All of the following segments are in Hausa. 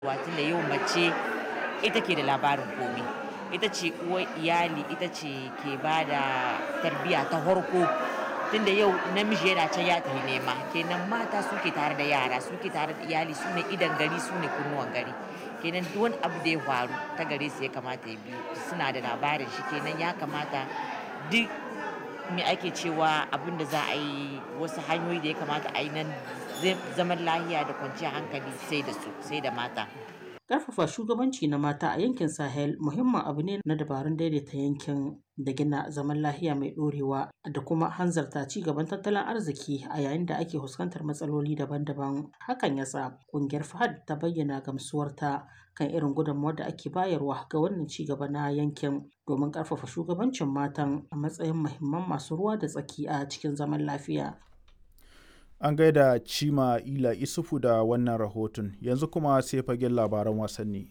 Tun da yau mace ita ke da labarin komai. Ita ce uwar iyali, ita ce ke ba da tarbiyya ta farko. Tun da yau namiji yana can ya tafi nema, kenan mata suke tare da yara, suke tare da iyali, su ne idon gari, su ne kunnuwan gari. Kenan duk wani abu da ya faru ta gare su ya kamata ya biyo. Suna da labarin shi kenan ya kamata duk me ake cewa abin da za a yi wasu hanyoyi da ya kamata a yi nan zaman lahiya da kwanciyar hankali sai da su, sai da mata. Ƙarfafa shugabanci na mata a yankin Sahel muhimmin abu ne na dabarun daidaita yankin da gina zaman lafiya mai ɗorewa da kuma hanzarta ci gaban tattalin arziki a yayin da ake fuskantar matsaloli daban-daban. Hakan ya sa ƙungiyar FAHD ta bayyana gamsuwarta kan irin gudunmawar da ake bayarwa ga wannan ci gaba na yankin domin ƙarfafa shugabancin matan a matsayin muhimman masu ruwa da tsaki a cikin zaman lafiya. An gaida Cima Ila Isufu da wannan rahoton, yanzu kuma sai fagen labaran wasanni.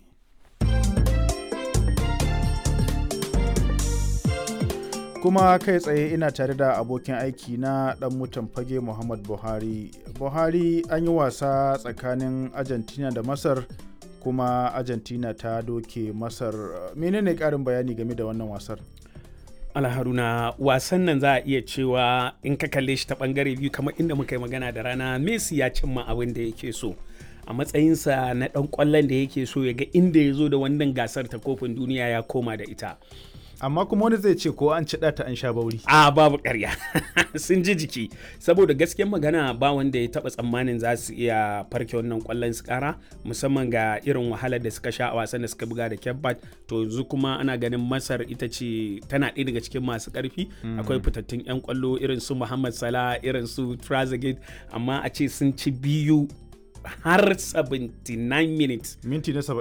Kuma kai tsaye ina tare da abokin aiki na ɗan mutan fage Muhammad Buhari. Buhari, an yi wasa tsakanin Argentina da Masar kuma Argentina ta doke Masar. Menene ƙarin bayani game da wannan wasar? Alharuna, wasan nan za a iya cewa in ka kalle shi ta bangare biyu kamar inda muka yi magana da rana, Messi ya cimma abin da yake so a matsayinsa na ɗan ƙwallon da yake so ya ga inda ya zo da wannan gasar ta kofin duniya ya koma da ita. Amma kuma wani zai ce ko an ci ta an sha bauri. A babu ƙarya sun ji jiki saboda gaskiyar magana ba wanda ya taɓa tsammanin za su iya farke wannan ƙwallon su ƙara, musamman ga irin wahalar da suka sha a wasan da suka buga da Cape Verde. To yanzu kuma ana ganin Masar ita ce tana ɗaya daga cikin masu ƙarfi. Akwai fitattun 'yan ƙwallo irin su Muhammad Salah, irin su Trezeguet, amma a ce sun ci biyu har 79 minutes, minti na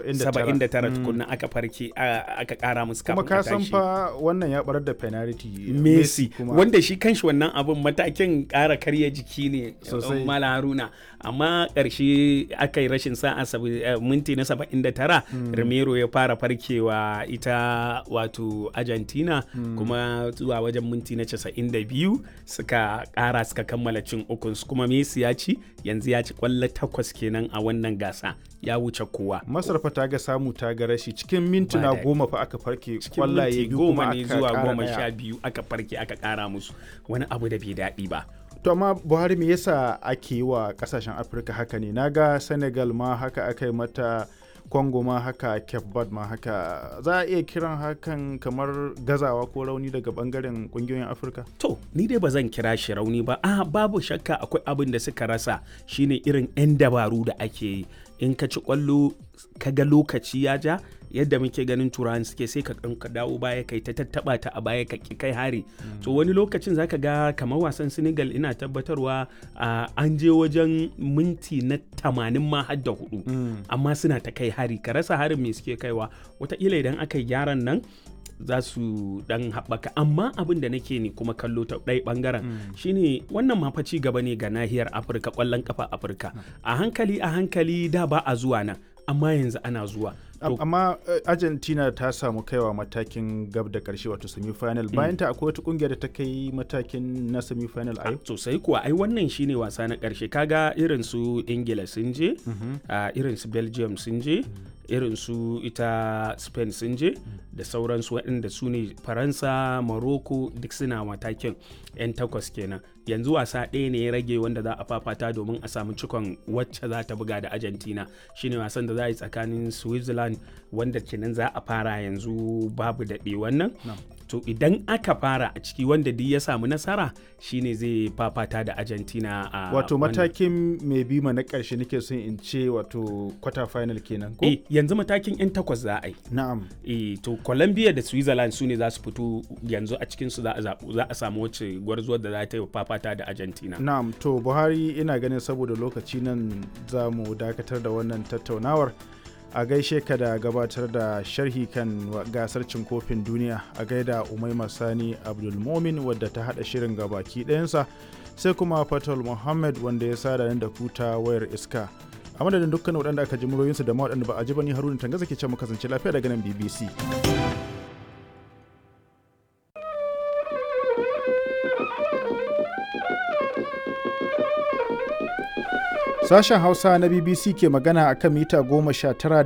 79 tukunna aka farke aka kara musu kafin kuma ka san fa wannan ya barar da penalty Messi wanda shi kanshi wannan abin matakin kara karya jiki ne sosai Mala Haruna, amma karshe aka yi rashin sa'a minti na 79 Romero ya fara farkewa ita wato Argentina kuma zuwa wajen minti na 92 suka kara suka kammala cin ukun kuma Messi ya ci yanzu ya ci kwallo 8 kenan a wannan gasa, ya wuce kowa. Masar fa ta ga samu ta ga rashi cikin mintuna 10 fa aka farke kwallaye biyu kuma ne zuwa 12 aka farke aka kara musu, wani abu da bai daɗi ba. To amma Buhari, me yasa ake yi wa kasashen Afirka haka ne? Naga Senegal ma haka aka yi mata, Congo ma haka, Cape Verde ma haka. Za a iya kiran hakan kamar gazawa ko rauni daga bangaren kungiyoyin Afirka? To, ni dai ba zan kira shi rauni ba. Babu shakka akwai abin da suka rasa, shine irin 'yan dabaru da ake yi. In ka ci kwallo ka ga lokaci ya ja, yadda muke ganin turawan suke, sai ka dawo baya kai ta tattaba ta a baya ka kai hari. To wani lokacin zaka ga kamar wasan Senegal, ina tabbatarwa an je wajen minti na 80 ma har da 4 amma suna ta kai hari, ka rasa harin me suke kaiwa. Wataƙila idan aka yi gyaran nan za su dan haɓaka, amma abin da nake ne kuma kallo ta ɗaya ɓangaren shine wannan mafa ci gaba ne ga nahiyar Afirka, ƙwallon ƙafa Afirka. A hankali da ba a zuwa nan, amma yanzu ana zuwa. Amma Argentina ta samu kaiwa matakin gab da karshe wato semi-final, bayan ta akwai wata kungiyar da ta kai matakin na semi-final a yau. Sosai kuwa, ai wannan shine wasa na karshe. Kaga irin su Ingila sun je, irin su Belgium sun je, irin su ita Spain sun je, da sauransu waɗanda su ne Faransa, Morocco duk suna matakin 'yan takwas kenan. Yanzu wasa ɗaya ne ya rage wanda za a fafata domin a samu cikon wacce za ta buga da Argentina, shine wasan da za a yi tsakanin Switzerland, wanda kenan za a fara yanzu babu daɗe wannan. To idan aka fara a ciki wanda duk ya samu nasara shine zai fafata da Argentina a wato matakin mai bima na ƙarshe nake son in ce, wato quarter final kenan ko? Yanzu matakin 'yan takwas za a yi. Na'am. To Colombia da Switzerland su ne za su fito yanzu, a cikin su za a samu wacce gwarzuwar da za ta yi fafata da Argentina. Na'am. To Buhari, ina ganin saboda lokaci nan za mu dakatar da wannan tattaunawar. A gaishe ka da gabatar da sharhi kan gasar cin kofin duniya, a gaida Umaima Sani Abdulmomin wadda ta hada shirin gabaki ɗayansa, sai kuma Fatal Muhammad wanda ya sada nan da kuta wayar iska. A madadin dukkan waɗanda aka ji muryoyinsu da ma waɗanda ba a ji ba, ni Haruna Tangaza ke ce mu kasance lafiya daga nan BBC. Sashen Hausa na BBC ke magana a kan mita 19